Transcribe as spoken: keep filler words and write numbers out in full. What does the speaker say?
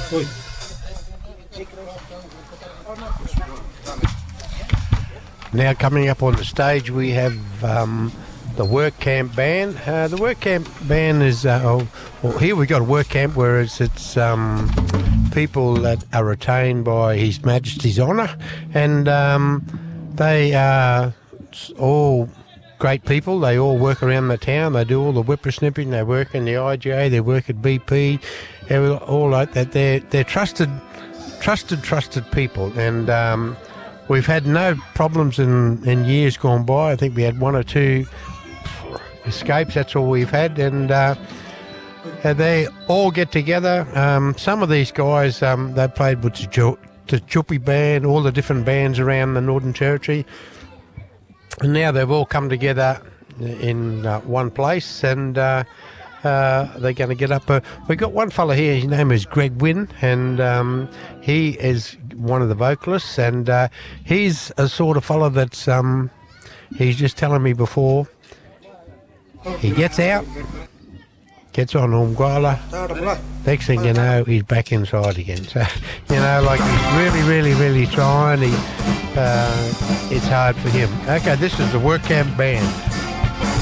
Now coming up on the stage we have um, the Work Camp Band. Uh, the Work Camp Band is, uh, oh, well, here we've got a work camp where it's, it's um, people that are retained by His Majesty's Honour, and um, they are all great people. They all work around the town. They do all the whippersnipping. They work in the I G A. They work at B P. They're all like that. They're, they're trusted, trusted, trusted people, and um, we've had no problems in, in years gone by. I think we had one or two escapes. That's all we've had, and uh, they all get together. Um, some of these guys, um, they played with the, Ju- the Juppie Band, all the different bands around the Northern Territory, and now they've all come together in uh, one place, and uh, uh, they're going to get up. Uh, we've got one fella here, his name is Greg Wynn, and um, he is one of the vocalists, and uh, he's a sort of fella that's, um, he's just telling me before, he gets out, gets on Umbrella, next thing you know, he's back inside again. So, you know, like he's really, really, really trying. He, uh, it's hard for him. Okay, this is the Work Camp Band.